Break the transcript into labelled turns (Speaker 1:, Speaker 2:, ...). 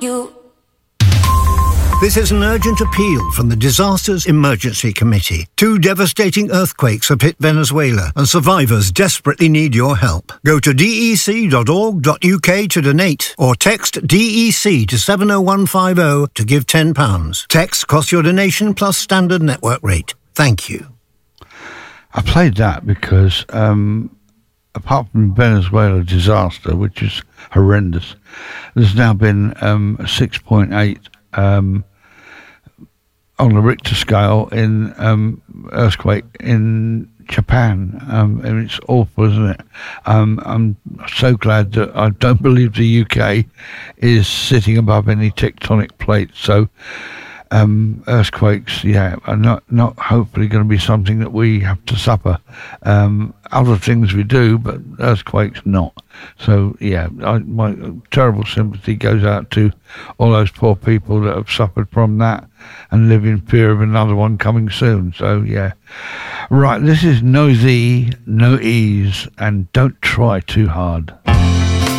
Speaker 1: You.
Speaker 2: This is an urgent appeal from the Disasters Emergency Committee. 2 devastating earthquakes have hit Venezuela, and survivors desperately need your help. Go to dec.org.uk to donate, or text DEC to 70150 to give £10. Text costs your donation plus standard network rate. Thank you.
Speaker 3: I played that because, apart from Venezuela disaster, which is horrendous, there's now been a 6.8 on the Richter scale in earthquake in Japan. And it's awful, isn't it? I'm so glad that I don't believe the UK is sitting above any tectonic plates. So earthquakes, are not hopefully going to be something that we have to suffer. Other things we do, but earthquakes not. So my terrible sympathy goes out to all those poor people that have suffered from that and live in fear of another one coming soon. So right, this is No Z, No Ease, and Don't Try Too Hard.